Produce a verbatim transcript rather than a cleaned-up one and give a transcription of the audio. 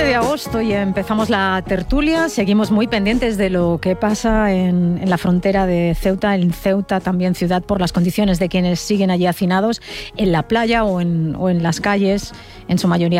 de agosto y empezamos la tertulia. Seguimos muy pendientes de lo que pasa en, en la frontera de Ceuta, en Ceuta también ciudad, por las condiciones de quienes siguen allí hacinados en la playa o en, o en las calles, en su mayoría